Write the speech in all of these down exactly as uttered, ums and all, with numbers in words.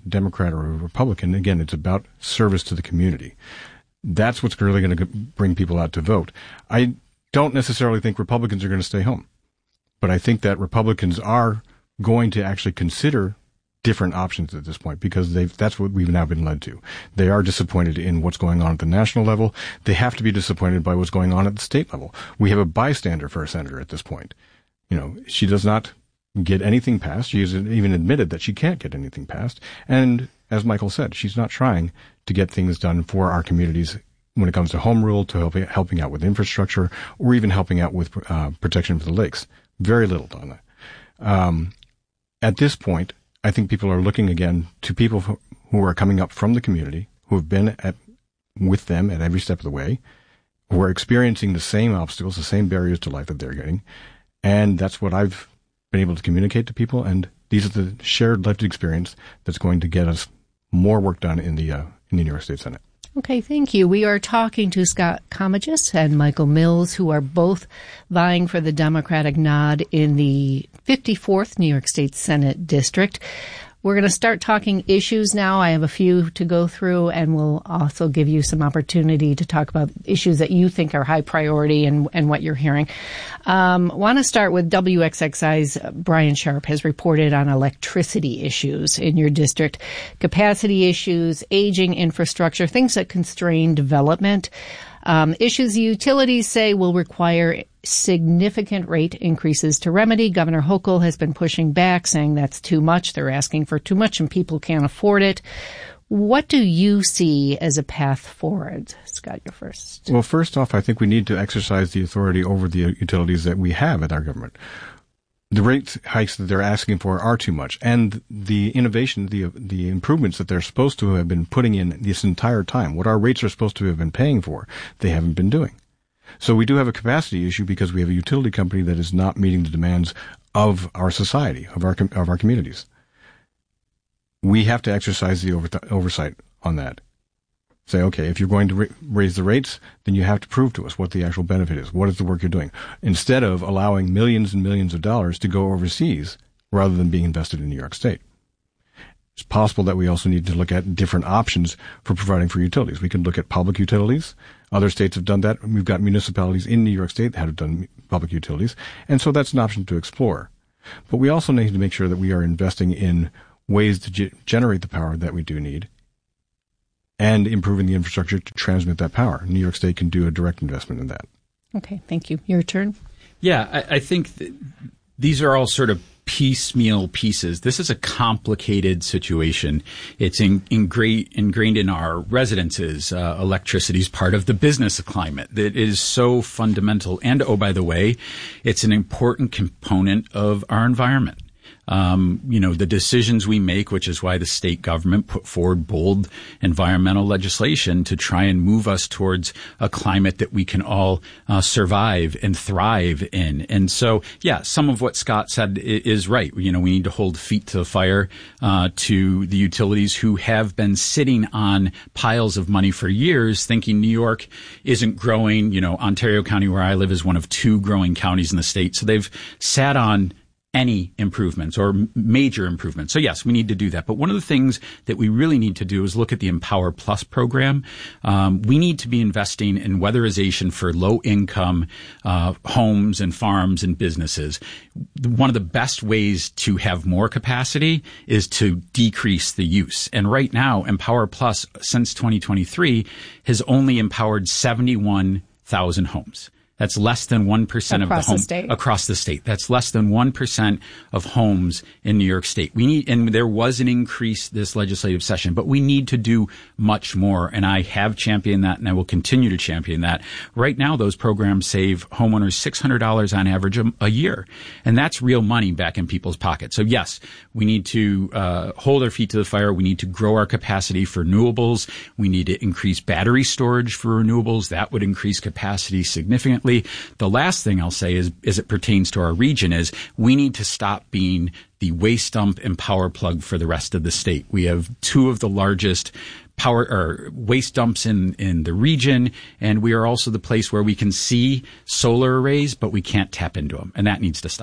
Democrat or a Republican. Again, it's about service to the community. That's what's really going to bring people out to vote. I don't necessarily think Republicans are going to stay home, but I think that Republicans are going to actually consider different options at this point, because they've, that's what we've now been led to. They are disappointed in what's going on at the national level. They have to be disappointed by what's going on at the state level. We have a bystander for a senator at this point. You know, she does not get anything passed. She has even admitted that she can't get anything passed. And as Michael said, she's not trying to get things done for our communities when it comes to home rule, to help, helping out with infrastructure, or even helping out with uh, protection for the lakes. Very little done that. Um, at this point, I think people are looking again to people who are coming up from the community, who have been at, with them at every step of the way, who are experiencing the same obstacles, the same barriers to life that they're getting. And that's what I've been able to communicate to people. And these are the shared lived experience that's going to get us more work done in the, uh, in the New York State Senate. Okay, thank you. We are talking to Scott Comegys and Michael Mills, who are both vying for the Democratic nod in the fifty-fourth New York State Senate District. We're going to start talking issues now. I have a few to go through, and we'll also give you some opportunity to talk about issues that you think are high priority and, and what you're hearing. Um, want to start with W X X I's Brian Sharp has reported on electricity issues in your district, capacity issues, aging infrastructure, things that constrain development. Um, issues the utilities say will require significant rate increases to remedy. Governor Hochul has been pushing back, saying that's too much. They're asking for too much and people can't afford it. What do you see as a path forward? Scott, you're first. Well, first off, I think we need to exercise the authority over the utilities that we have at our government. The rate hikes that they're asking for are too much, and the innovation, the the improvements that they're supposed to have been putting in this entire time, what our rates are supposed to have been paying for, they haven't been doing. So we do have a capacity issue because we have a utility company that is not meeting the demands of our society, of our of our communities. We have to exercise the over, oversight on that. Say, okay, if you're going to ra- raise the rates, then you have to prove to us what the actual benefit is. What is the work you're doing? Instead of allowing millions and millions of dollars to go overseas rather than being invested in New York State. It's possible that we also need to look at different options for providing for utilities. We can look at public utilities. Other states have done that. We've got municipalities in New York State that have done public utilities. And so that's an option to explore. But we also need to make sure that we are investing in ways to ge- generate the power that we do need, and improving the infrastructure to transmit that power. New York State can do a direct investment in that. Okay, thank you. Your turn. Yeah, I, I think th- these are all sort of piecemeal pieces. This is a complicated situation. It's in, ingra- ingrained in our residences. Uh, electricity is part of the business climate that is so fundamental. And, oh, by the way, it's an important component of our environment. Um, you know, the decisions we make, which is why the state government put forward bold environmental legislation to try and move us towards a climate that we can all uh, survive and thrive in. And so, yeah, some of what Scott said is right. You know, we need to hold feet to the fire uh, to the utilities who have been sitting on piles of money for years, thinking New York isn't growing. You know, Ontario County, where I live, is one of two growing counties in the state. So they've sat on any improvements or major improvements. So yes, we need to do that. But one of the things that we really need to do is look at the Empower Plus program. Um, we need to be investing in weatherization for low income uh, homes and farms and businesses. One of the best ways to have more capacity is to decrease the use. And right now, Empower Plus, since twenty twenty-three, has only empowered seventy-one thousand homes. That's less than one percent of the home across the state. That's less than one percent of homes in New York State. We need, and there was an increase this legislative session, but we need to do much more. And I have championed that, and I will continue to champion that. Right now, those programs save homeowners six hundred dollars on average a, a year. And that's real money back in people's pockets. So yes, we need to uh, hold our feet to the fire. We need to grow our capacity for renewables. We need to increase battery storage for renewables. That would increase capacity significantly. The last thing I'll say is, as it pertains to our region, is we need to stop being the waste dump and power plug for the rest of the state. We have two of the largest power or waste dumps in, in the region, and we are also the place where we can see solar arrays, but we can't tap into them, and that needs to stop.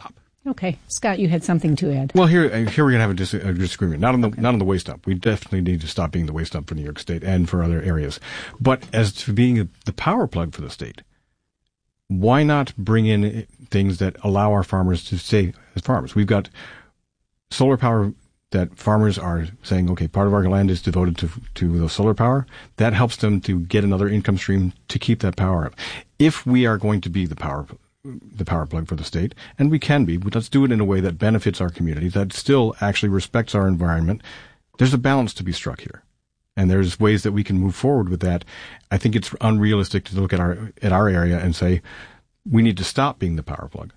Okay, Scott, you had something to add. Well, here, here we're going to have a, dis- a disagreement. Not on the, okay. not on the waste dump. We definitely need to stop being the waste dump for New York State and for other areas. But as to being the power plug for the state, why not bring in things that allow our farmers to stay as farmers? We've got solar power that farmers are saying, okay, part of our land is devoted to to the solar power. That helps them to get another income stream to keep that power up. If we are going to be the power the power plug for the state, and we can be, but let's do it in a way that benefits our community, that still actually respects our environment. There's a balance to be struck here. And there's ways that we can move forward with that. I think it's unrealistic to look at our at our area and say, we need to stop being the power plug.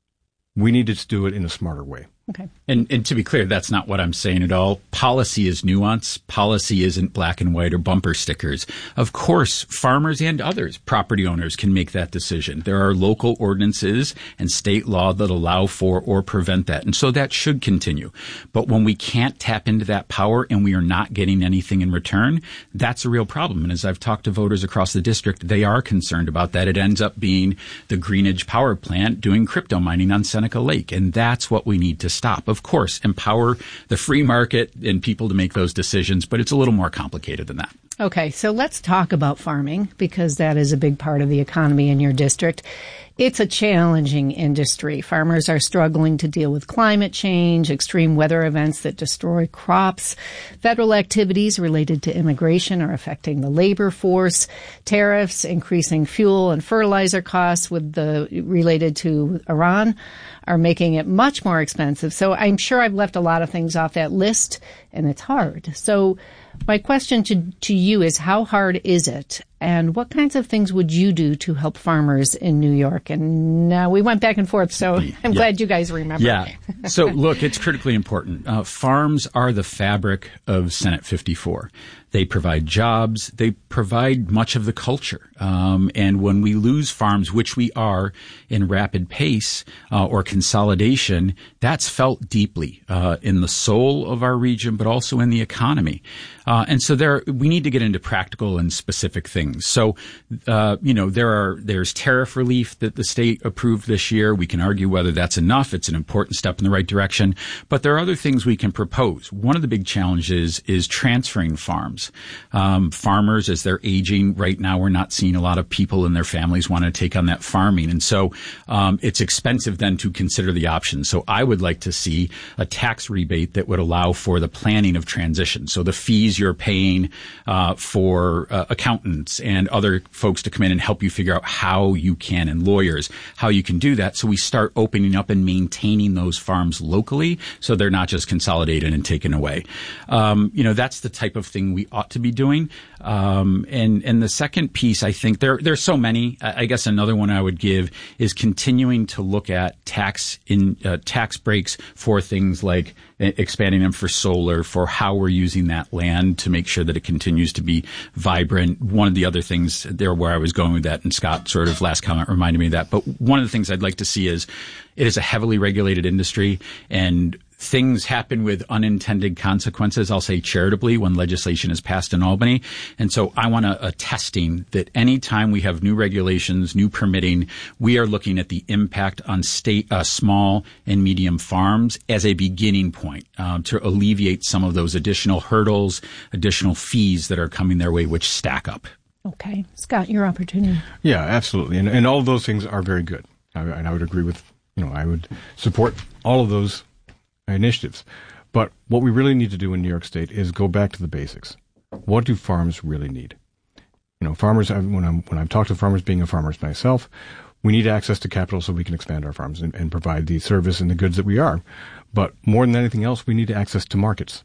We need to do it in a smarter way. Okay. And, and to be clear, that's not what I'm saying at all. Policy is nuance. Policy isn't black and white or bumper stickers. Of course, farmers and others, property owners, can make that decision. There are local ordinances and state law that allow for or prevent that. And so that should continue. But when we can't tap into that power and we are not getting anything in return, that's a real problem. And as I've talked to voters across the district, they are concerned about that. It ends up being the Greenidge power plant doing crypto mining on Seneca Lake. And that's what we need to stop. Of course, empower the free market and people to make those decisions, but it's a little more complicated than that. Okay, so let's talk about farming, because that is a big part of the economy in your district. It's a challenging industry. Farmers are struggling to deal with climate change, extreme weather events that destroy crops. Federal activities related to immigration are affecting the labor force. Tariffs, increasing fuel and fertilizer costs with the related to Iran are making it much more expensive. So I'm sure I've left a lot of things off that list, and it's hard. So my question to, to you is, how hard is it? And what kinds of things would you do to help farmers in New York? And uh, we went back and forth, so I'm yeah. glad you guys remember. Yeah. So, look, it's critically important. Uh, farms are the fabric of Senate fifty-four. They provide jobs. They provide much of the culture. Um, and when we lose farms, which we are in rapid pace uh, or consolidation, that's felt deeply uh, in the soul of our region, but also in the economy. Uh, and so there, we need to get into practical and specific things. So, uh, you know, there are, there's tariff relief that the state approved this year. We can argue whether that's enough. It's an important step in the right direction, but there are other things we can propose. One of the big challenges is transferring farms. Um, farmers, as they're aging right now, we're not seeing a lot of people and their families want to take on that farming. And so, um, it's expensive then to consider the options. So I would like to see a tax rebate that would allow for the planning of transition. So the fees you're paying, uh, for, uh, accountants and other folks to come in and help you figure out how you can, and lawyers, how you can do that. So we start opening up and maintaining those farms locally so they're not just consolidated and taken away. Um, you know, that's the type of thing we ought to be doing. Um, and, and the second piece, I think there, there's so many. I guess another one I would give is continuing to look at tax in, uh, tax breaks for things like expanding them for solar, for how we're using that land to make sure that it continues to be vibrant. One of the other things there where I was going with that, and Scott sort of last comment reminded me of that, but one of the things I'd like to see is it is a heavily regulated industry, and things happen with unintended consequences, I'll say charitably, when legislation is passed in Albany. And so I want a, a testing that any time we have new regulations, new permitting, we are looking at the impact on state, uh, small and medium farms as a beginning point um, to alleviate some of those additional hurdles, additional fees that are coming their way, which stack up. Okay. Scott, your opportunity. Yeah, absolutely. And, and all of those things are very good. I, and I would agree with, you know, I would support all of those initiatives. But what we really need to do in New York State is go back to the basics. What do farms really need? You know, farmers, when I'm, when I've talked to farmers, being a farmer myself, we need access to capital so we can expand our farms and, and provide the service and the goods that we are. But more than anything else, we need access to markets.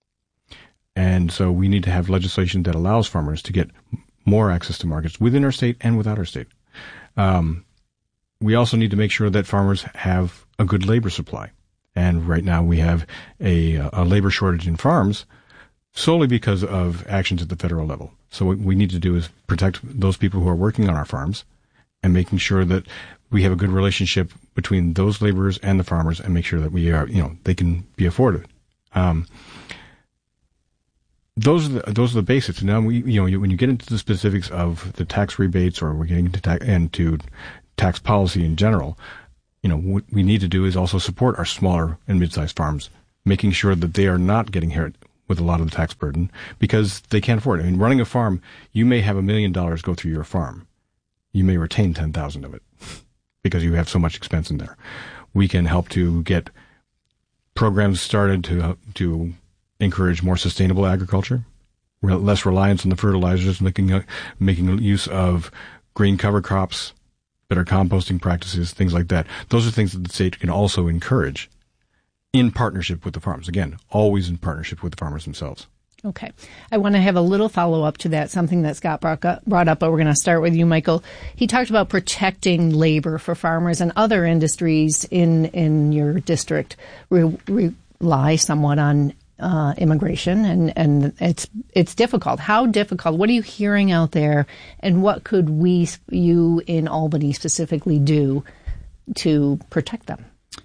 And so we need to have legislation that allows farmers to get more access to markets within our state and without our state. Um, we also need to make sure that farmers have a good labor supply. And right now we have a, a labor shortage in farms solely because of actions at the federal level. So what we need to do is protect those people who are working on our farms and making sure that we have a good relationship between those laborers and the farmers, and make sure that we are, you know, they can be afforded. Um, those are the, those are the basics. Now, we, you know, when you get into the specifics of the tax rebates, or we're getting into ta- into tax policy in general, you know, what we need to do is also support our smaller and mid-sized farms, making sure that they are not getting hit with a lot of the tax burden because they can't afford it. I mean, running a farm, you may have a million dollars go through your farm. You may retain ten thousand of it because you have so much expense in there. We can help to get programs started to to encourage more sustainable agriculture, less reliance on the fertilizers, making making use of green cover crops, better composting practices, things like that. Those are things that the state can also encourage in partnership with the farms. Again, always in partnership with the farmers themselves. Okay. I want to have a little follow-up to that, something that Scott brought up, brought up, but we're going to start with you, Michael. He talked about protecting labor for farmers and other industries in, in your district re- rely somewhat on uh, immigration, and, and it's it's difficult. How difficult? What are you hearing out there, and what could we, you in Albany specifically, do to protect them?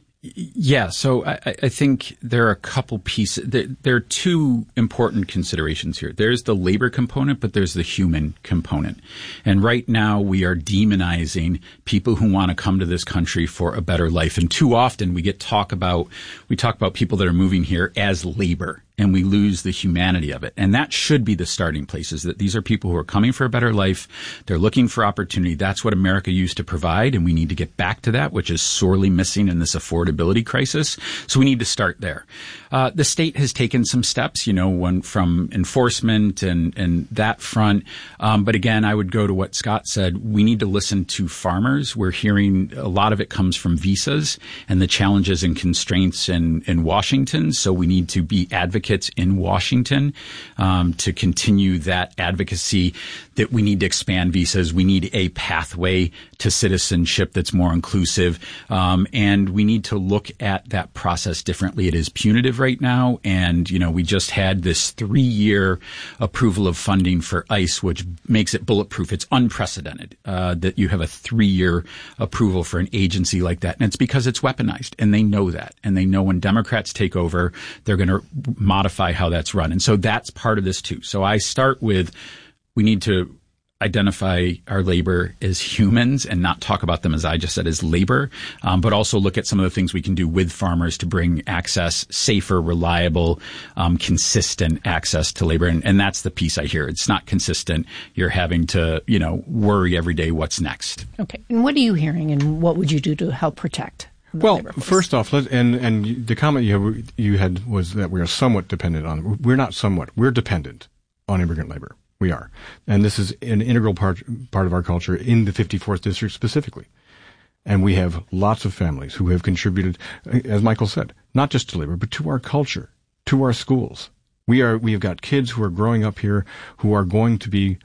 Yeah, so I, I think there are a couple pieces. There, there are two important considerations here. There's the labor component, but there's the human component. And right now we are demonizing people who want to come to this country for a better life. And too often we get talk about, we talk about people that are moving here as labor. And we lose the humanity of it. And that should be the starting place, is that these are people who are coming for a better life. They're looking for opportunity. That's what America used to provide, and we need to get back to that, which is sorely missing in this affordability crisis. So we need to start there. Uh, the state has taken some steps, you know, one from enforcement and, and that front. Um, but again, I would go to what Scott said. We need to listen to farmers. We're hearing a lot of it comes from visas and the challenges and constraints in, in Washington. So we need to be advocates in Washington um, to continue that advocacy that we need to expand visas. We need a pathway to citizenship that's more inclusive. Um, and we need to look at that process differently. It is punitive right now. And, you know, we just had this three year approval of funding for ICE, which makes it bulletproof. It's unprecedented uh, that you have a three year approval for an agency like that. And it's because it's weaponized. And they know that. And they know when Democrats take over, they're going to modify how that's run. And so that's part of this too. So I start with, we need to identify our labor as humans and not talk about them, as I just said, as labor, um, but also look at some of the things we can do with farmers to bring access, safer, reliable, um, consistent access to labor. And, and that's the piece I hear. It's not consistent. You're having to, you know, worry every day what's next. Okay. And what are you hearing, and what would you do to help protect? Well, first off, let, and and the comment you you had was that we are somewhat dependent on. We're not somewhat. We're dependent on immigrant labor. We are, and this is an integral part part of our culture in the fifty-fourth district specifically. And we have lots of families who have contributed, as Michael said, not just to labor, but to our culture, to our schools. We are we have got kids who are growing up here who are going to be,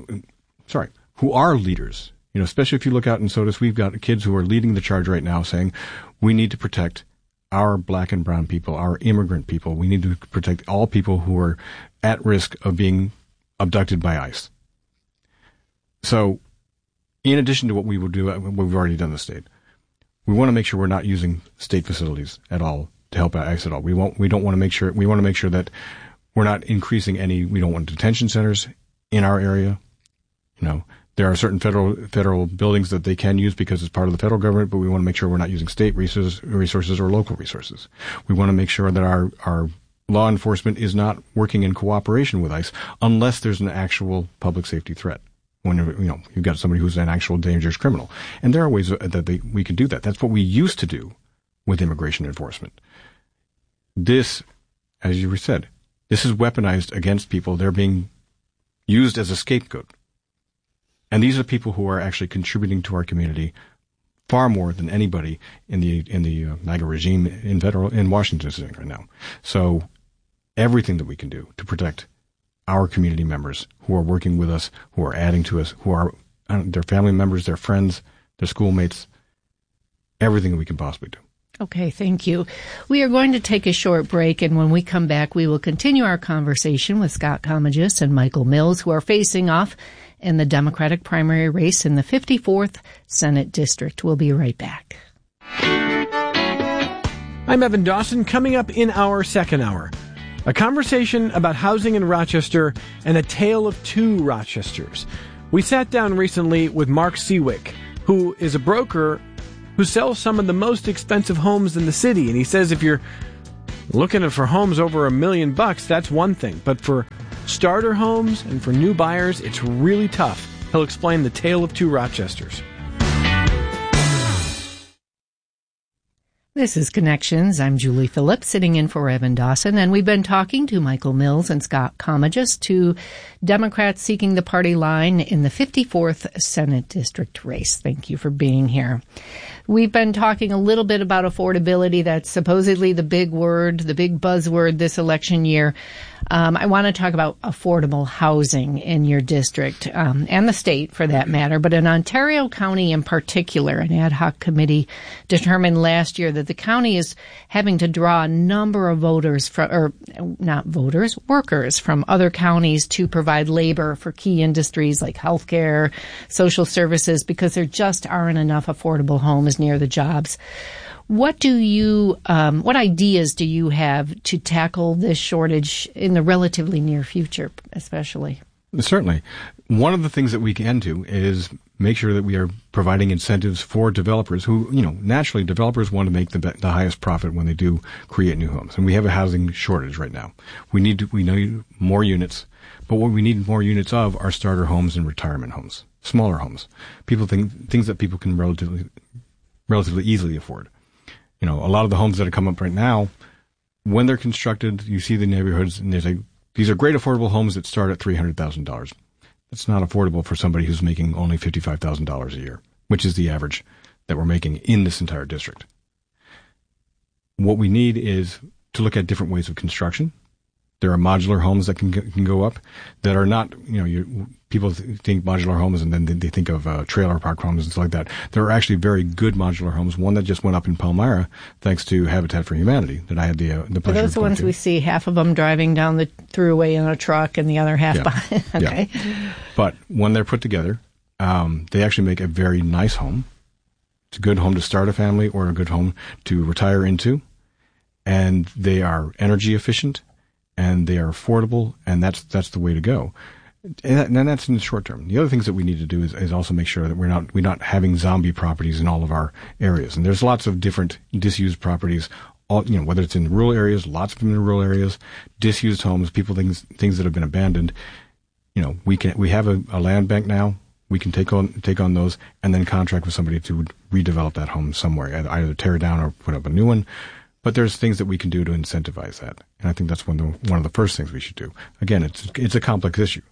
sorry, who are leaders. You know, especially if you look out in SOTUS, we've got kids who are leading the charge right now saying, we need to protect our black and brown people, our immigrant people. We need to protect all people who are at risk of being abducted by ICE. So, in addition to what we will do, what we've already done in the state, we want to make sure we're not using state facilities at all to help out ICE at all. We won't, we don't want to make sure, we want to make sure that we're not increasing any, we don't want detention centers in our area. You know, there are certain federal federal buildings that they can use because it's part of the federal government, but we want to make sure we're not using state resources, resources or local resources. We want to make sure that our, our law enforcement is not working in cooperation with ICE unless there's an actual public safety threat. When, you know, you've got somebody who's an actual dangerous criminal. And there are ways that they, we can do that. That's what we used to do with immigration enforcement. This, as you said, this is weaponized against people. They're being used as a scapegoat. And these are people who are actually contributing to our community far more than anybody in the in the uh, MAGA regime in federal in Washington is doing right now. So everything that we can do to protect our community members who are working with us, who are adding to us, who are uh, their family members, their friends, their schoolmates, everything that we can possibly do. Okay, thank you. We are going to take a short break, and when we come back, we will continue our conversation with Scott Comegys and Michael Mills, who are facing off in the Democratic primary race in the fifty-fourth Senate District. We'll be right back. I'm Evan Dawson. Coming up in our second hour, a conversation about housing in Rochester and a tale of two Rochesters. We sat down recently with Mark Seawick, who is a broker who sells some of the most expensive homes in the city. And he says if you're looking for homes over a million bucks, that's one thing. But for starter homes and for new buyers, it's really tough. He'll explain the tale of two Rochesters. This is Connections. I'm Julie Phillips, sitting in for Evan Dawson, and we've been talking to Michael Mills and Scott Comegys, two Democrats seeking the party line in the fifty-fourth Senate District race. Thank you for being here. We've been talking a little bit about affordability. That's supposedly the big word, the big buzzword this election year. Um, I want to talk about affordable housing in your district, um, and the state for that matter. But in Ontario County in particular, an ad hoc committee determined last year that the county is having to draw a number of voters from, or not voters, workers from other counties to provide labor for key industries like healthcare, social services, because there just aren't enough affordable homes near the jobs. What do you, um, what ideas do you have to tackle this shortage in the relatively near future, especially? Certainly. One of the things that we can do is make sure that we are providing incentives for developers who, you know, naturally developers want to make the, the highest profit when they do create new homes. And we have a housing shortage right now. We need to, we need more units, but what we need more units of are starter homes and retirement homes, smaller homes. People think, things that people can relatively, relatively easily afford. You know, a lot of the homes that are coming up right now, when they're constructed, you see the neighborhoods, and there's a, these are great affordable homes that start at three hundred thousand dollars. That's not affordable for somebody who's making only fifty-five thousand dollars a year, which is the average that we're making in this entire district. What we need is to look at different ways of construction. There are modular homes that can can go up that are not, you know, you, people think modular homes and then they think of uh, trailer park homes and stuff like that. There are actually very good modular homes. One that just went up in Palmyra, thanks to Habitat for Humanity, that I had the uh, the pleasure. Are those of the ones to. we see, half of them driving down the throughway in a truck and the other half yeah. behind? Okay. Yeah. But when they're put together, um, they actually make a very nice home. It's a good home to start a family or a good home to retire into. And they are energy efficient. And they are affordable, and that's that's the way to go. And, that, and that's in the short term. The other things that we need to do is, is also make sure that we're not we're not having zombie properties in all of our areas. And there's lots of different disused properties. All, you know, whether it's in rural areas, lots of them in rural areas, disused homes, people things things that have been abandoned. You know, we can we have a, a land bank now. We can take on take on those and then contract with somebody to redevelop that home somewhere, either tear it down or put up a new one. But there's things that we can do to incentivize that, and I think that's one of the, one of the first things we should do. Again, it's it's a complex issue,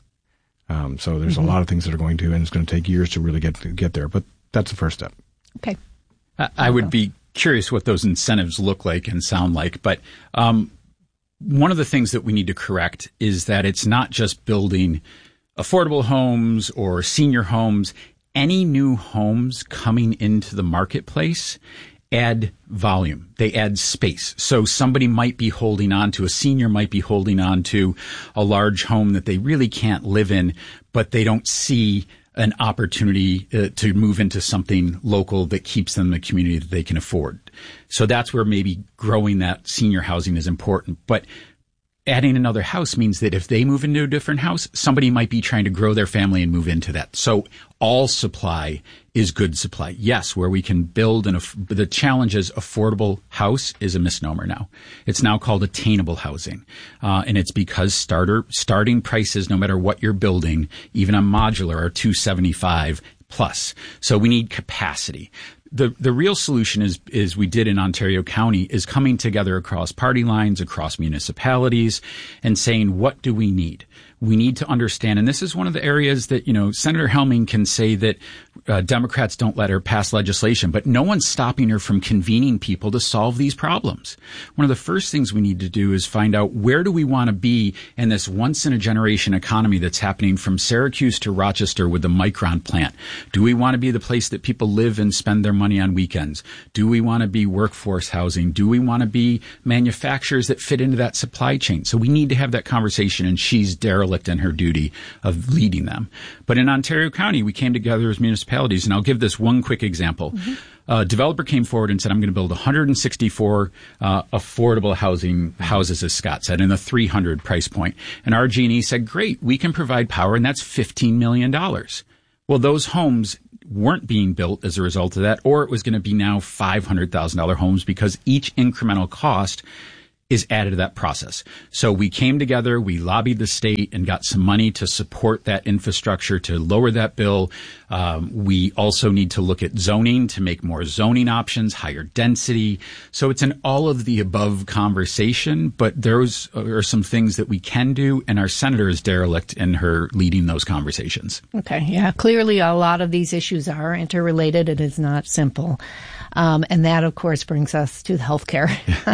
um, so there's mm-hmm. a lot of things that are going to, and it's going to take years to really get to get there. But that's the first step. Okay. I, I would be curious what those incentives look like and sound like, but um, one of the things that we need to correct is that it's not just building affordable homes or senior homes. Any new homes coming into the marketplace add volume. They add space. So somebody might be holding on to, a senior might be holding on to a large home that they really can't live in, but they don't see an opportunity uh, to move into something local that keeps them in a community that they can afford. So that's where maybe growing that senior housing is important. But adding another house means that if they move into a different house, somebody might be trying to grow their family and move into that. So all supply is good supply. Yes, where we can build an, the challenge is affordable house is a misnomer now. It's now called attainable housing. Uh, and it's because starter, starting prices, no matter what you're building, even a modular, are two seventy-five plus. So we need capacity. The the real solution is is we did in Ontario County is coming together across party lines, across municipalities, and saying, what do we need? We need to understand, and this is one of the areas that, you know, Senator Helming can say that uh, Democrats don't let her pass legislation, but no one's stopping her from convening people to solve these problems. One of the first things we need to do is find out, where do we want to be in this once-in-a-generation economy that's happening from Syracuse to Rochester with the Micron plant? Do we want to be the place that people live and spend their money on weekends? Do we want to be workforce housing? Do we want to be manufacturers that fit into that supply chain? So we need to have that conversation, and she's derelict in her duty of leading them. But in Ontario County, we came together as municipalities, and I'll give this one quick example. Mm-hmm. A developer came forward and said, I'm going to build one hundred sixty-four uh, affordable housing houses, as Scott said, in the three hundred price point. And R G and E said, great, we can provide power, and that's fifteen million dollars. Well, those homes weren't being built as a result of that, or it was going to be now five hundred thousand dollars homes because each incremental cost is added to that process. So we came together, we lobbied the state and got some money to support that infrastructure to lower that bill. Um, we also need to look at zoning to make more zoning options, higher density. So it's an all of the above conversation, but those are some things that we can do, and our senator is derelict in her leading those conversations. Okay, yeah, clearly a lot of these issues are interrelated. It is not simple. Um, and that, of course, brings us to healthcare.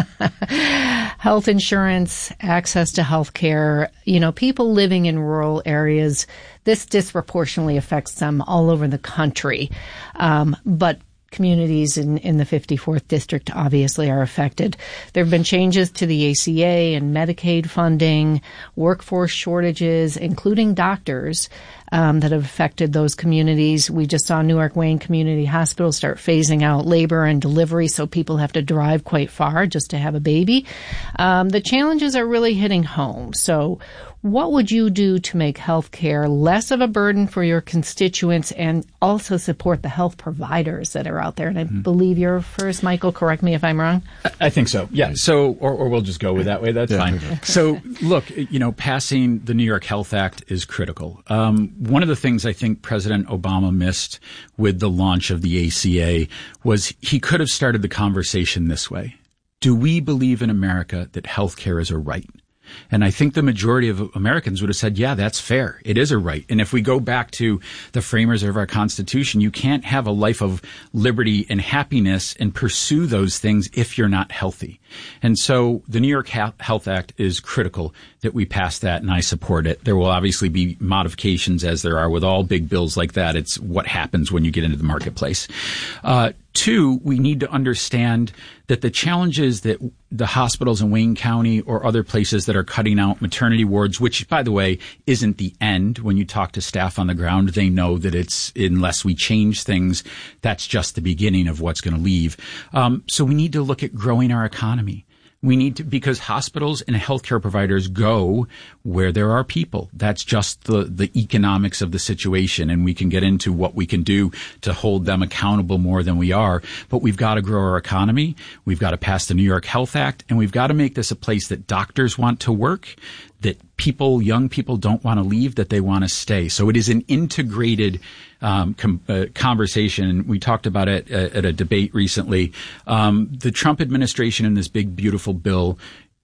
Health insurance, access to healthcare. You know, people living in rural areas, this disproportionately affects them all over the country. Um, but communities in, in the fifty-fourth district obviously are affected. There have been changes to the A C A and Medicaid funding, workforce shortages, including doctors, um, that have affected those communities. We just saw Newark Wayne Community Hospital start phasing out labor and delivery, so people have to drive quite far just to have a baby. Um, the challenges are really hitting home. So what would you do to make health care less of a burden for your constituents and also support the health providers that are out there? And I mm-hmm. believe you're first, Michael. Correct me if I'm wrong. I think so. Yeah. So, or, or we'll just go with that way. That's yeah, fine. Okay. So, look, you know, passing the New York Health Act is critical. Um, one of the things I think President Obama missed with the launch of the A C A was he could have started the conversation this way. Do we believe in America that health care is a right? And I think the majority of Americans would have said, yeah, that's fair. It is a right. And if we go back to the framers of our Constitution, you can't have a life of liberty and happiness and pursue those things if you're not healthy. And so the New York Health Act is critical that we pass that, and I support it. There will obviously be modifications, as there are with all big bills like that. It's what happens when you get into the marketplace. Uh, Two, we need to understand that the challenges that the hospitals in Wayne County or other places that are cutting out maternity wards, which, by the way, isn't the end. When you talk to staff on the ground, they know that it's, unless we change things, that's just the beginning of what's going to leave. Um, so we need to look at growing our economy. We need to, because hospitals and healthcare providers go where there are people. That's just the, the economics of the situation. And we can get into what we can do to hold them accountable more than we are. But we've got to grow our economy. We've got to pass the New York Health Act, and we've got to make this a place that doctors want to work, that people, young people don't want to leave, that they want to stay. So it is an integrated um, com- uh, conversation. We talked about it at, at a debate recently. Um, the Trump administration and this big, beautiful bill,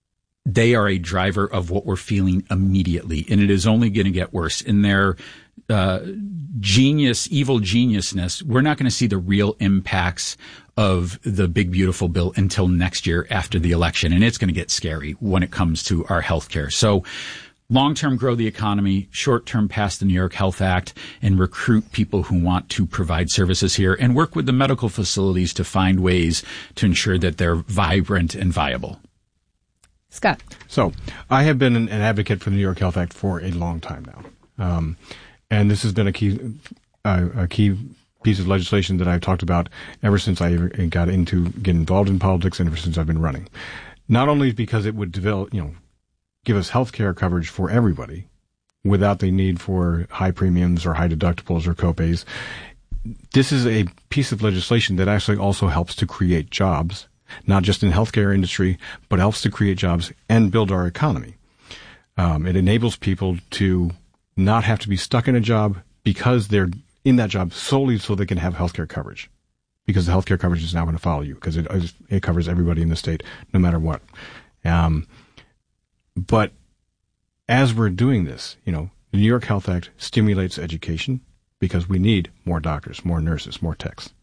they are a driver of what we're feeling immediately, and it is only going to get worse. In their uh, genius, evil geniusness, we're not going to see the real impacts of the big, beautiful bill until next year after the election. And it's going to get scary when it comes to our health care. So long-term, grow the economy, short-term, pass the New York Health Act, and recruit people who want to provide services here, and work with the medical facilities to find ways to ensure that they're vibrant and viable. Scott. So I have been an, an advocate for the New York Health Act for a long time now. Um, and this has been a key, uh, a key piece of legislation that I've talked about ever since I got into get involved in politics and ever since I've been running. Not only because it would develop, you know, give us health care coverage for everybody without the need for high premiums or high deductibles or copays. This is a piece of legislation that actually also helps to create jobs, not just in the healthcare industry, but helps to create jobs and build our economy. Um, it enables people to not have to be stuck in a job because they're in that job solely so they can have healthcare coverage, because the healthcare coverage is now going to follow you because it it covers everybody in the state, no matter what. Um, but as we're doing this, you know, the New York Health Act stimulates education because we need more doctors, more nurses, more techs.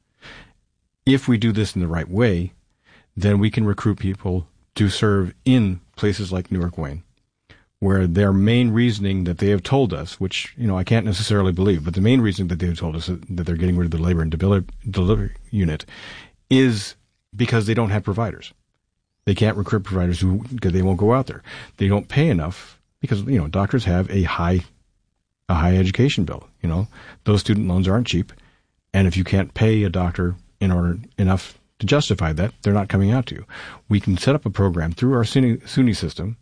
If we do this in the right way, then we can recruit people to serve in places like Newark Wayne, where their main reasoning that they have told us, which, you know, I can't necessarily believe, but the main reason that they have told us that they're getting rid of the labor and delivery unit is because they don't have providers. They can't recruit providers who, because they won't go out there. They don't pay enough because, you know, doctors have a high, a high education bill. You know, those student loans aren't cheap. And if you can't pay a doctor in order enough to justify that, they're not coming out to you. We can set up a program through our SUNY, SUNY system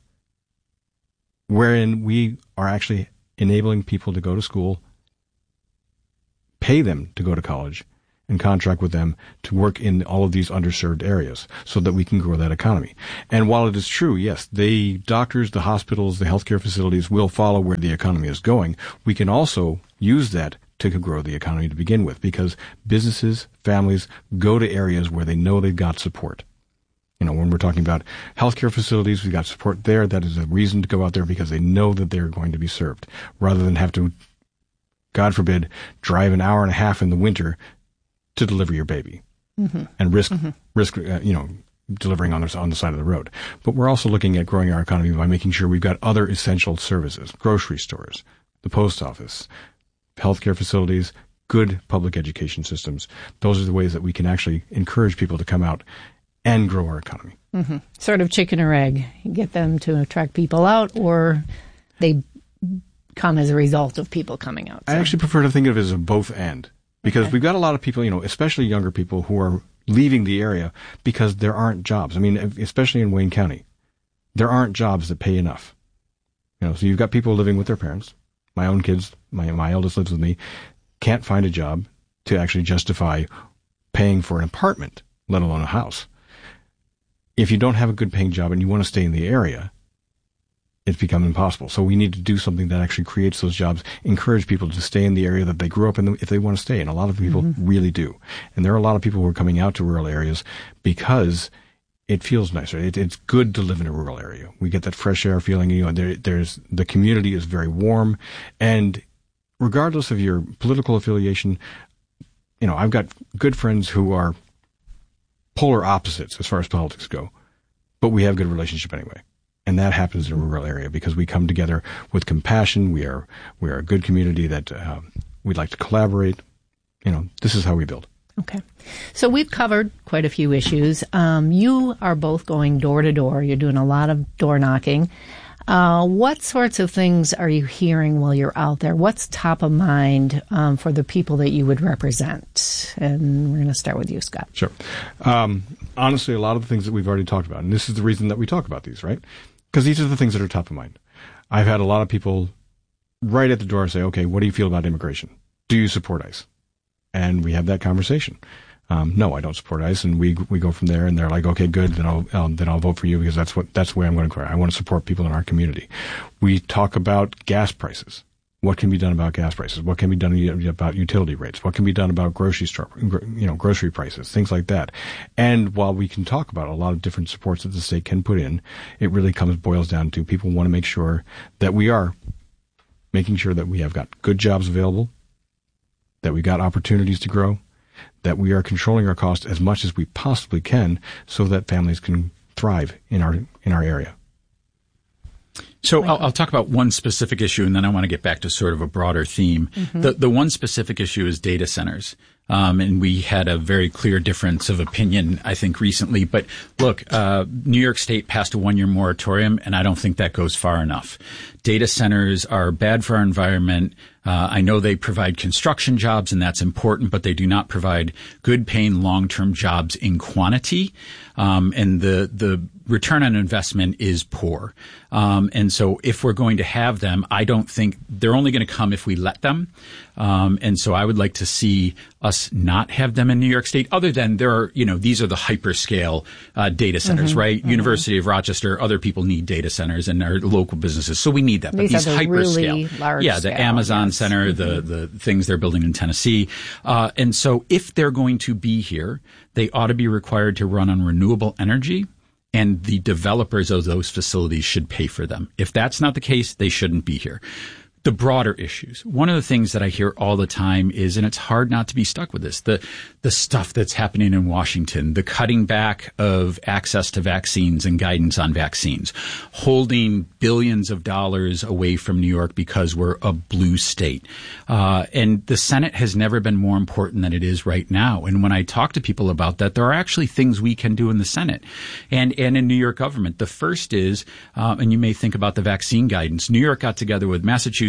wherein we are actually enabling people to go to school, pay them to go to college and contract with them to work in all of these underserved areas so that we can grow that economy. And while it is true, yes, the doctors, the hospitals, the healthcare facilities will follow where the economy is going, we can also use that to grow the economy to begin with, because businesses, families go to areas where they know they've got support. You know, when we're talking about healthcare facilities, we've got support there. That is a reason to go out there because they know that they're going to be served, rather than have to, God forbid, drive an hour and a half in the winter to deliver your baby mm-hmm. and risk, mm-hmm. risk, uh, you know, delivering on the, on the side of the road. But we're also looking at growing our economy by making sure we've got other essential services, grocery stores, the post office, healthcare facilities, good public education systems. Those are the ways that we can actually encourage people to come out and grow our economy. Mm-hmm. Sort of chicken or egg. You get them to attract people out, or they come as a result of people coming out. So. I actually prefer to think of it as a both and. Because okay. we've got a lot of people, you know, especially younger people who are leaving the area because there aren't jobs. I mean, especially in Wayne County, there aren't jobs that pay enough. You know, so you've got people living with their parents. My own kids, my my eldest lives with me, can't find a job to actually justify paying for an apartment, let alone a house. If you don't have a good paying job and you want to stay in the area, it's become impossible. So we need to do something that actually creates those jobs, encourage people to stay in the area that they grew up in if they want to stay. And a lot of people mm-hmm. really do. And there are a lot of people who are coming out to rural areas because it feels nicer. It, it's good to live in a rural area. We get that fresh air feeling. You know, there, there's the community is very warm. And regardless of your political affiliation, you know, I've got good friends who are polar opposites as far as politics go, but we have good relationship anyway. And that happens in a rural area because we come together with compassion. We are we are a good community that uh, we'd like to collaborate. You know, this is how we build. Okay. So we've covered quite a few issues. Um, you are both going door to door. You're doing a lot of door knocking. Uh, what sorts of things are you hearing while you're out there? What's top of mind um, for the people that you would represent? And we're going to start with you, Scott. Sure. Um, honestly, a lot of the things that we've already talked about, and this is the reason that we talk about these, right? Because these are the things that are top of mind. I've had a lot of people right at the door say, okay, what do you feel about immigration? Do you support ICE? And we have that conversation. Um, no, I don't support ICE, and we we go from there. And they're like, okay, good, then I'll um, then I'll vote for you because that's what that's the way I'm going to go. I want to support people in our community. We talk about gas prices. What can be done about gas prices? What can be done about utility rates? What can be done about grocery store, you know, grocery prices, things like that. And while we can talk about a lot of different supports that the state can put in, it really comes boils down to people want to make sure that we are making sure that we have got good jobs available, that we got opportunities to grow, that we are controlling our costs as much as we possibly can so that families can thrive in our in our area. So I'll, I'll talk about one specific issue, and then I want to get back to sort of a broader theme. Mm-hmm. The the one specific issue is data centers. Um, and we had a very clear difference of opinion, I think, recently. But look, uh, New York State passed a one-year moratorium, and I don't think that goes far enough. Data centers are bad for our environment. Uh, I know they provide construction jobs, and that's important, but they do not provide good-paying long-term jobs in quantity. Um, and the the return on investment is poor. Um, and so if we're going to have them, I don't think they're only going to come if we let them. Um, and so I would like to see us not have them in New York State, other than there are, you know, these are the hyperscale uh, data centers, mm-hmm, right? Mm-hmm. University of Rochester, other people need data centers and our local businesses. So we need that. These but these are the hyperscale, really large yeah, the scale, Amazon yes. Center, mm-hmm. the, the things they're building in Tennessee. Uh, and so if they're going to be here, they ought to be required to run on renewable energy. And the developers of those facilities should pay for them. If that's not the case, they shouldn't be here. The broader issues. One of the things that I hear all the time is, and it's hard not to be stuck with this, the the stuff that's happening in Washington, the cutting back of access to vaccines and guidance on vaccines, holding billions of dollars away from New York because we're a blue state. Uh, and the Senate has never been more important than it is right now. And when I talk to people about that, there are actually things we can do in the Senate and, and in New York government. The first is, uh, and you may think about the vaccine guidance, New York got together with Massachusetts,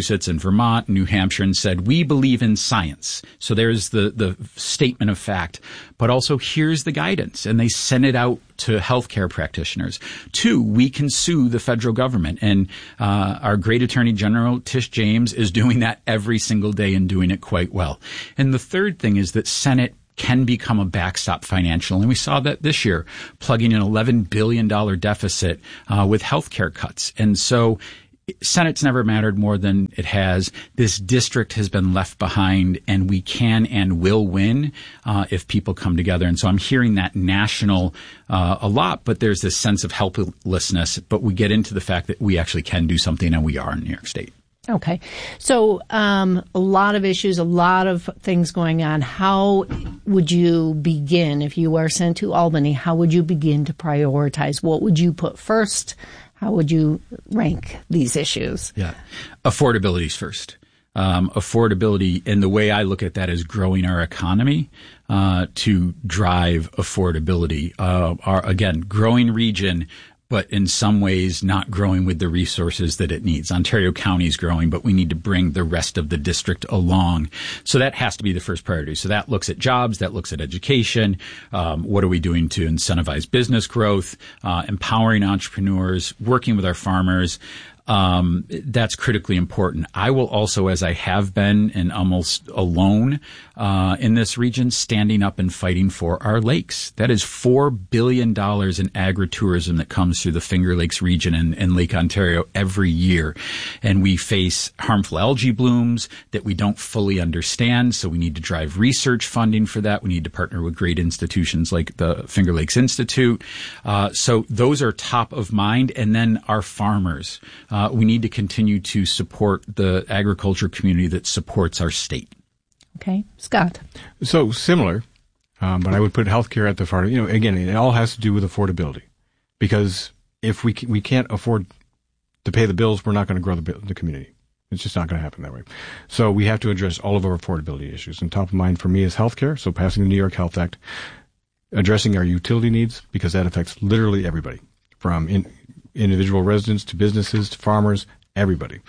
Massachusetts and Vermont, New Hampshire, and said, we believe in science. So there's the, the statement of fact. But also, here's the guidance. And they sent it out to healthcare practitioners. Two, we can sue the federal government. And uh, our great Attorney General, Tish James, is doing that every single day and doing it quite well. And the third thing is that Senate can become a backstop financial. And we saw that this year, plugging an eleven billion dollars deficit uh, with healthcare cuts. And so Senate's never mattered more than it has. This district has been left behind, and we can and will win uh, if people come together. And so I'm hearing that national uh, a lot, but there's this sense of helplessness. But we get into the fact that we actually can do something, and we are in New York State. Okay. So um, a lot of issues, a lot of things going on. How would you begin if you were sent to Albany? How would you begin to prioritize? What would you put first? How would you rank these issues? Yeah. Affordability's first. Um, affordability, and the way I look at that is growing our economy uh, to drive affordability. Uh, our, again, growing region, but in some ways not growing with the resources that it needs. Ontario County is growing, but we need to bring the rest of the district along. So that has to be the first priority. So that looks at jobs, that looks at education. Um, what are we doing to incentivize business growth, uh, empowering entrepreneurs, working with our farmers? Um, that's critically important. I will also, as I have been and almost alone uh, in this region, standing up and fighting for our lakes. That is four billion dollars in agritourism that comes through the Finger Lakes region and, and Lake Ontario every year. And we face harmful algae blooms that we don't fully understand. So we need to drive research funding for that. We need to partner with great institutions like the Finger Lakes Institute. Uh, so those are top of mind. And then our farmers. Uh, Uh, we need to continue to support the agriculture community that supports our state. Okay. Scott. So similar, um, but I would put healthcare at the front. You know, again, it all has to do with affordability, because if we we can't afford to pay the bills, we're not going to grow the, the community. It's just not going to happen that way. So we have to address all of our affordability issues. And top of mind for me is healthcare. So passing the New York Health Act, addressing our utility needs, because that affects literally everybody, from in, individual residents to businesses to farmers, everybody.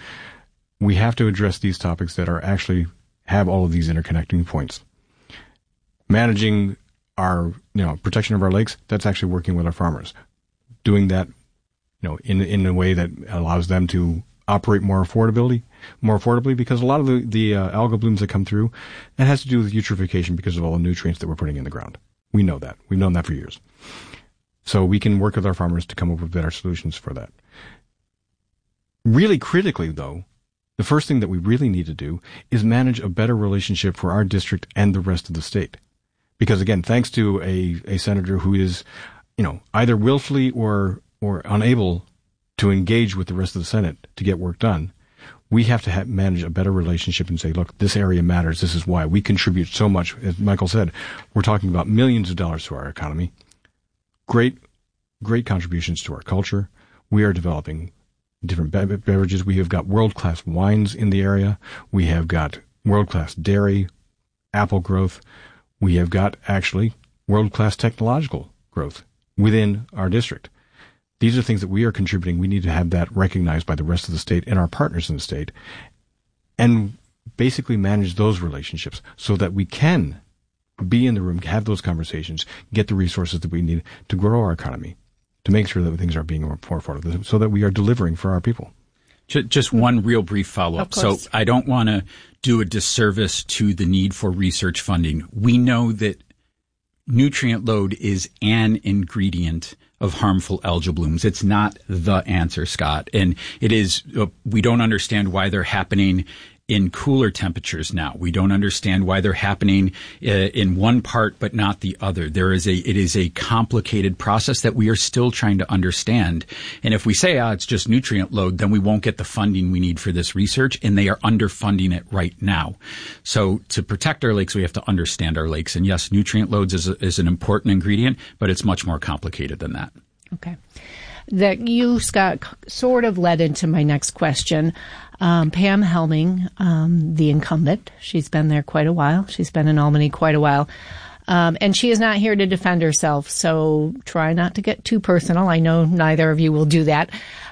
We have to address these topics that are actually have all of these interconnecting points. Managing our, you know, protection of our lakes, that's actually working with our farmers. Doing that, you know, in in a way that allows them to operate more affordability, more affordably, because a lot of the, the uh, algal blooms that come through, that has to do with eutrophication because of all the nutrients that we're putting in the ground. We know that. We've known that for years. So we can work with our farmers to come up with better solutions for that. Really critically, though, the first thing that we really need to do is manage a better relationship for our district and the rest of the state. Because, again, thanks to a, a senator who is, you know, either willfully or, or unable to engage with the rest of the Senate to get work done, we have to have, manage a better relationship and say, look, this area matters. This is why we contribute so much. As Michael said, we're talking about millions of dollars to our economy. Great, great contributions to our culture. We are developing different be- beverages. We have got world-class wines in the area. We have got world-class dairy, apple growth. We have got, actually, world-class technological growth within our district. These are things that we are contributing. We need to have that recognized by the rest of the state and our partners in the state, and basically manage those relationships so that we can be in the room, have those conversations, get the resources that we need to grow our economy, to make sure that things are being more affordable, so that we are delivering for our people. Just one real brief follow-up. So I don't want to do a disservice to the need for research funding. We know that nutrient load is an ingredient of harmful algal blooms. It's not the answer, Scott. And it is, uh, we don't understand why they're happening in cooler temperatures now. We don't understand why they're happening uh, in one part but not the other. There is a it is a complicated process that we are still trying to understand. And if we say, ah, it's just nutrient load, then we won't get the funding we need for this research, and they are underfunding it right now. So to protect our lakes, we have to understand our lakes. And yes, nutrient loads is, a, is an important ingredient, but it's much more complicated than that. Okay. That you, Scott, sort of led into my next question. Um, Pam Helming, um, the incumbent, she's been there quite a while. She's been in Albany quite a while. Um, and she is not here to defend herself, so try not to get too personal. I know neither of you will do that.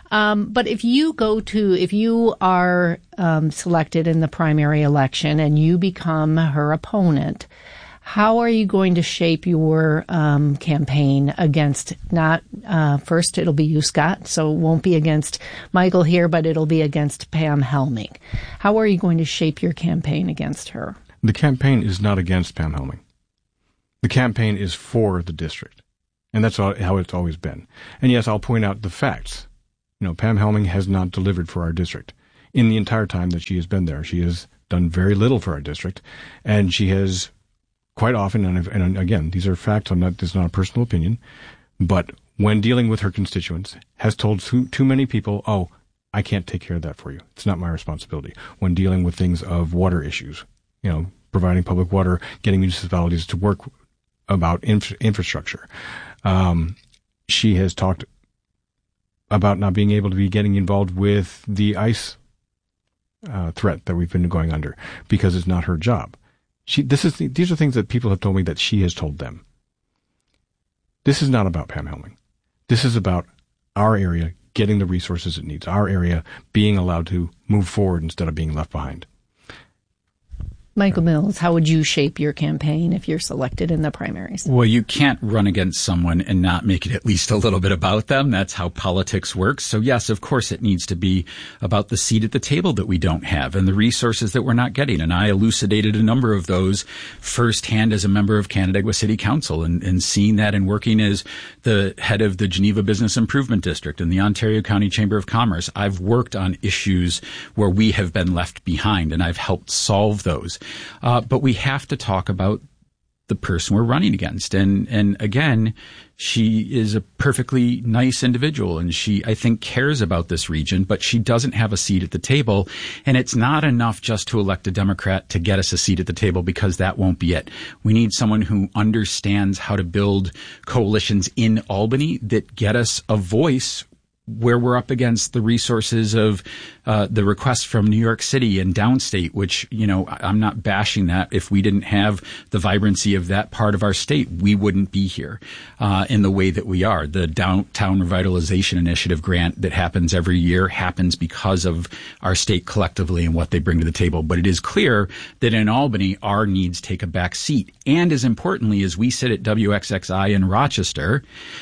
Um, but if you go to, if you are um, selected in the primary election and you become her opponent, how are you going to shape your um, campaign against not, uh, first it'll be you, Scott, so it won't be against Michael here, but it'll be against Pam Helming. How are you going to shape your campaign against her? The campaign is not against Pam Helming. The campaign is for the district. And that's how it's always been. And yes, I'll point out the facts. You know, Pam Helming has not delivered for our district. In the entire time that she has been there, she has done very little for our district, and she has quite often, and, and again, these are facts, I'm not, this is not a personal opinion, but when dealing with her constituents, has told too, too many people, oh, I can't take care of that for you. It's not my responsibility. When dealing with things of water issues, you know, providing public water, getting municipalities to work about inf- infrastructure. Um, she has talked about not being able to be getting involved with the ICE uh, threat that we've been going under because it's not her job. She, this is the, these are things that people have told me that she has told them. This is not about Pam Helming. This is about our area getting the resources it needs, our area being allowed to move forward instead of being left behind. Michael Mills, how would you shape your campaign if you're selected in the primaries? Well, you can't run against someone and not make it at least a little bit about them. That's how politics works. So yes, of course, it needs to be about the seat at the table that we don't have and the resources that we're not getting. And I elucidated a number of those firsthand as a member of Canandaigua City Council and, and seeing that and working as the head of the Geneva Business Improvement District and the Ontario County Chamber of Commerce. I've worked on issues where we have been left behind, and I've helped solve those. Uh, but we have to talk about the person we're running against. And, and again, she is a perfectly nice individual, and she, I think, cares about this region, but she doesn't have a seat at the table. And it's not enough just to elect a Democrat to get us a seat at the table, because that won't be it. We need someone who understands how to build coalitions in Albany that get us a voice where we're up against the resources of uh, the requests from New York City and downstate, which, you know, I'm not bashing that. If we didn't have the vibrancy of that part of our state, we wouldn't be here uh, in the way that we are. The Downtown Revitalization Initiative grant that happens every year happens because of our state collectively and what they bring to the table. But it is clear that in Albany, our needs take a back seat. And as importantly, as we sit at W X X I in Rochester,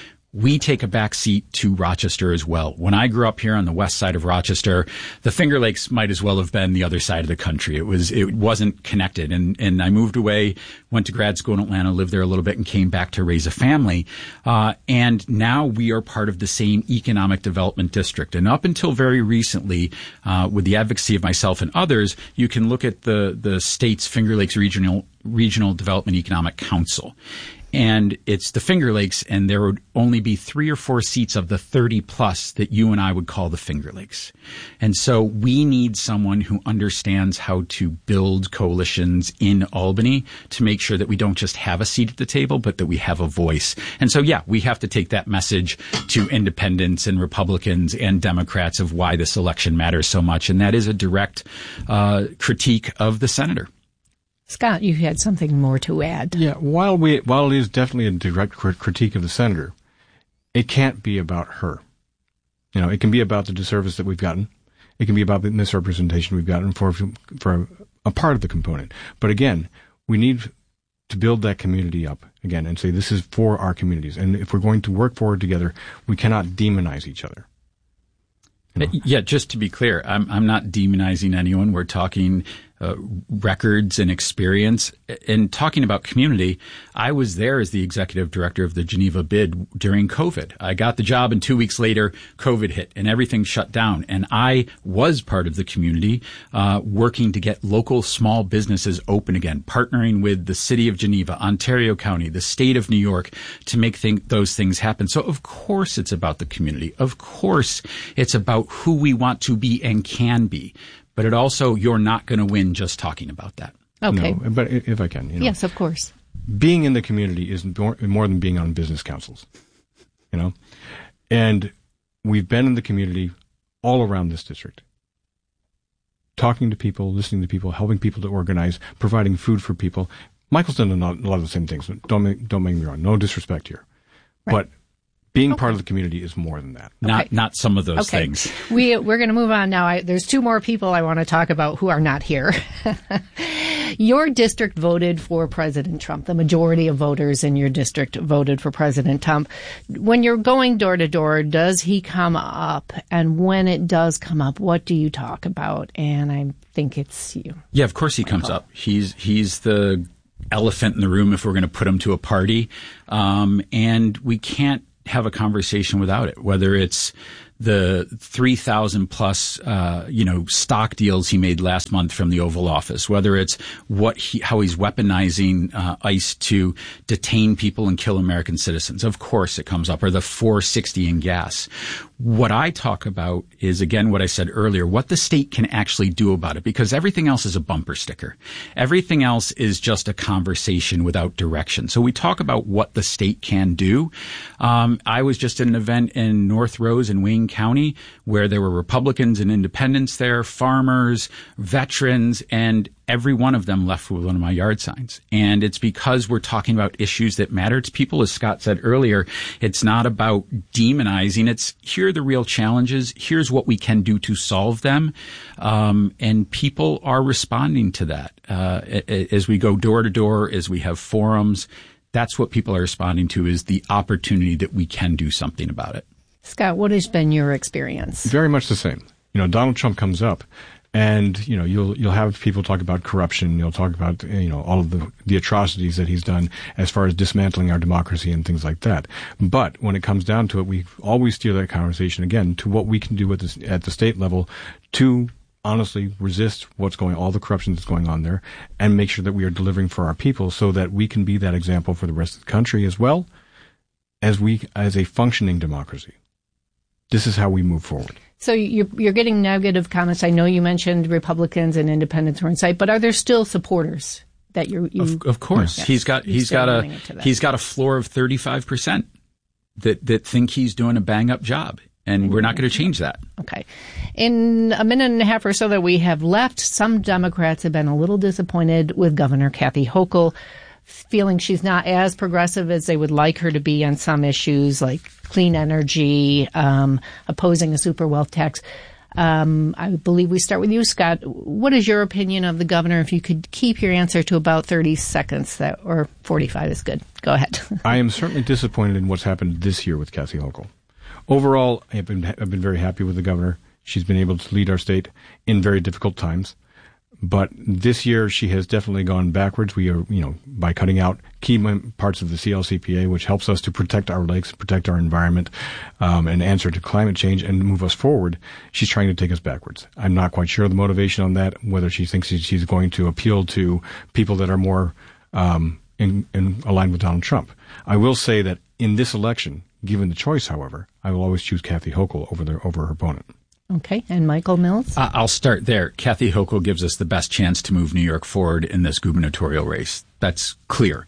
we take a back seat to Rochester as well. When I grew up here on the west side of Rochester, the Finger Lakes might as well have been the other side of the country. It was, it wasn't connected. And, and I moved away, went to grad school in Atlanta, lived there a little bit, and came back to raise a family. Uh, and now we are part of the same economic development district. And up until very recently, uh, with the advocacy of myself and others, you can look at the, the state's Finger Lakes Regional, Regional Development Economic Council. And it's the Finger Lakes, and there would only be three or four seats of the thirty plus that you and I would call the Finger Lakes. And so we need someone who understands how to build coalitions in Albany to make sure that we don't just have a seat at the table, but that we have a voice. And so, yeah, we have to take that message to independents and Republicans and Democrats of why this election matters so much. And that is a direct uh, critique of the senator. Scott, you had something more to add. Yeah, while we while it is definitely a direct critique of the senator, it can't be about her. You know, it can be about the disservice that we've gotten. It can be about the misrepresentation we've gotten for for a part of the component. But again, we need to build that community up again and say this is for our communities. And if we're going to work forward together, we cannot demonize each other. You know? Yeah, just to be clear, I'm I'm not demonizing anyone. We're talking uh, records and experience. And talking about community, I was there as the executive director of the Geneva bid during COVID. I got the job, and two weeks later, COVID hit and everything shut down. And I was part of the community, uh, working to get local small businesses open again, partnering with the city of Geneva, Ontario County, the state of New York to make thing, those things happen. So of course it's about the community. Of course it's about who we want to be and can be. But it also, you're not going to win just talking about that. Okay. No, but if I can. You know, yes, of course. Being in the community is more, more than being on business councils, you know. And we've been in the community all around this district, talking to people, listening to people, helping people to organize, providing food for people. Michael's done a lot, a lot of the same things. Don't make, don't make me wrong. No disrespect here. Right. But Being Okay. part of the community is more than that. Not Okay. not some of those Okay. things. We, we're going to move on now. I, there's two more people I want to talk about who are not here. Your district voted for President Trump. The majority of voters in your district voted for President Trump. When you're going door to door, does he come up? And when it does come up, what do you talk about? And I think it's you. Yeah, of course he comes up. He's he's the elephant in the room if we're going to put him to a party. Um, and we can't have a conversation without it, whether it's the three thousand plus, uh, you know, stock deals he made last month from the Oval Office, whether it's what he, how he's weaponizing uh, ICE to detain people and kill American citizens. Of course it comes up, or the four sixty in gas. What I talk about is, again, what I said earlier, what the state can actually do about it, because everything else is a bumper sticker. Everything else is just a conversation without direction. So we talk about what the state can do. Um, I was just at an event in North Rose in Wayne County where there were Republicans and independents there, farmers, veterans, and every one of them left with one of my yard signs. And it's because we're talking about issues that matter to people. As Scott said earlier, it's not about demonizing. It's here are the real challenges. Here's what we can do to solve them. Um, and people are responding to that. Uh, as we go door to door, as we have forums, that's what people are responding to, is the opportunity that we can do something about it. Scott, what has been your experience? Very much the same. You know, Donald Trump comes up, and you know, you'll you'll have people talk about corruption. You'll talk about you know all of the the atrocities that he's done as far as dismantling our democracy and things like that. But when it comes down to it, we always steer that conversation again to what we can do at the at the state level to honestly resist what's going, all the corruption that's going on there, and make sure that we are delivering for our people, so that we can be that example for the rest of the country as well as we as a functioning democracy. This is how we move forward. So you're, you're getting negative comments. I know you mentioned Republicans and independents were in sight, but are there still supporters that you're? You, of, of course, yes, he's got he's got a he's got a floor of thirty-five percent that that think he's doing a bang up job, and we're not going to change that. Okay. In a minute and a half or so that we have left, some Democrats have been a little disappointed with Governor Kathy Hochul, feeling she's not as progressive as they would like her to be on some issues like clean energy, um, opposing a super wealth tax. Um, I believe we start with you, Scott. What is your opinion of the governor? If you could keep your answer to about thirty seconds, that or forty-five is good. Go ahead. I am certainly disappointed in what's happened this year with Kathy Hochul. Overall, I've been I've been very happy with the governor. She's been able to lead our state in very difficult times. But this year, she has definitely gone backwards. We are, you know, by cutting out key parts of the C L C P A, which helps us to protect our lakes, protect our environment, um, and answer to climate change and move us forward. She's trying to take us backwards. I'm not quite sure of the motivation on that, whether she thinks she's going to appeal to people that are more um, in, in aligned with Donald Trump. I will say that in this election, given the choice, however, I will always choose Kathy Hochul over their over her opponent. Okay. And Michael Mills? Uh, I'll start there. Kathy Hochul gives us the best chance to move New York forward in this gubernatorial race. That's clear.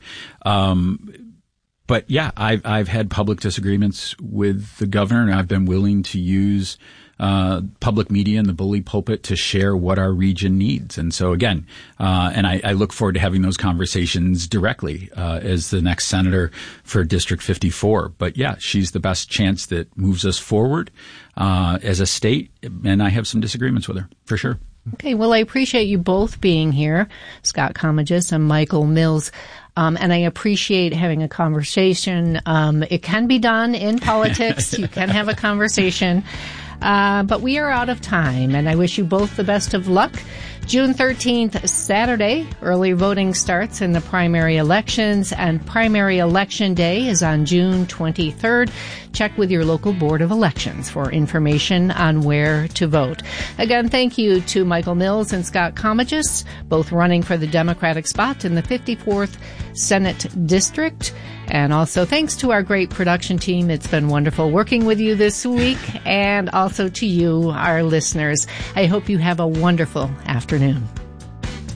Um, but yeah, I've, I've had public disagreements with the governor, and I've been willing to use uh, public media and the bully pulpit to share what our region needs. And so again, uh, and I, I look forward to having those conversations directly uh, as the next senator for District fifty-four. But yeah, she's the best chance that moves us forward uh, as a state. And I have some disagreements with her, for sure. Okay, well, I appreciate you both being here, Scott Comegys and Michael Mills. Um, and I appreciate having a conversation. Um, it can be done in politics. You can have a conversation. Uh, but we are out of time, and I wish you both the best of luck. June thirteenth, Saturday, early voting starts in the primary elections, and primary election day is on June twenty-third. Check with your local Board of Elections for information on where to vote. Again, thank you to Michael Mills and Scott Comegys, both running for the Democratic spot in the fifty-fourth Senate District. And also thanks to our great production team. It's been wonderful working with you this week, and also to you, our listeners. I hope you have a wonderful afternoon.